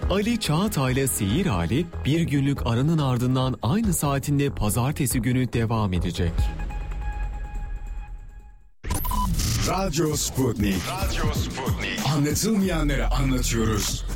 Ali Çağatay'la Seyir Hali bir günlük aranın ardından aynı saatinde pazartesi günü devam edecek. Radyo Sputnik. Anlatılmayanları anlatıyoruz.